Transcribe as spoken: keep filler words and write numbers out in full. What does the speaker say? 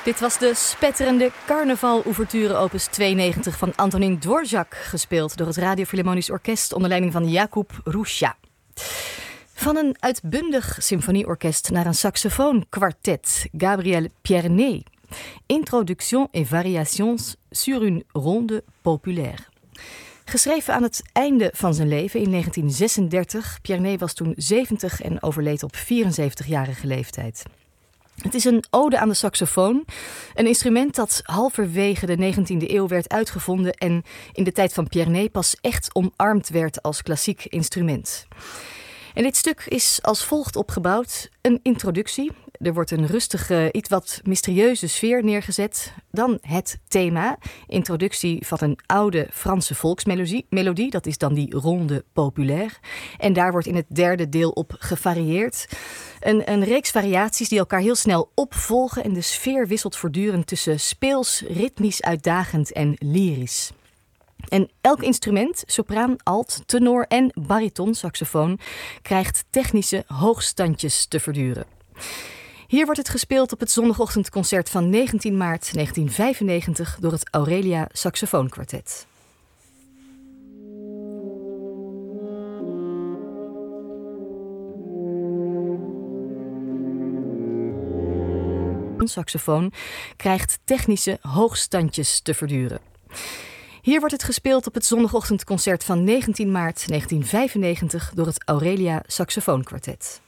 Dit was de spetterende carnaval-ouverture opus tweeënnegentig van Antonín Dvořák, gespeeld door het Radio Philharmonisch Orkest onder leiding van Jakub Hruša. Van een uitbundig symfonieorkest naar een saxofoonkwartet, Gabriel Pierné. Introduction et variations sur une ronde populaire. Geschreven aan het einde van zijn leven in negentien zesendertig. Pierné was toen zeventig en overleed op vierenzeventigjarige leeftijd. Het is een ode aan de saxofoon, een instrument dat halverwege de negentiende eeuw werd uitgevonden en in de tijd van Pierné pas echt omarmd werd als klassiek instrument. En dit stuk is als volgt opgebouwd: een introductie. Er wordt een rustige, iets wat mysterieuze sfeer neergezet. Dan het thema, introductie van een oude Franse volksmelodie. Melodie, dat is dan die ronde populaire. En daar wordt in het derde deel op gevarieerd. Een, een reeks variaties die elkaar heel snel opvolgen. En de sfeer wisselt voortdurend tussen speels, ritmisch uitdagend en lyrisch. En elk instrument, sopraan, alt, tenor en bariton, saxofoon, krijgt technische hoogstandjes te verduren. Hier wordt het gespeeld op het zondagochtendconcert van negentien maart negentien vijfennegentig door het Aurelia Saxofoonkwartet. Een saxofoon krijgt technische hoogstandjes te verduren. Hier wordt het gespeeld op het zondagochtendconcert van negentien maart negentien vijfennegentig door het Aurelia Saxofoonkwartet.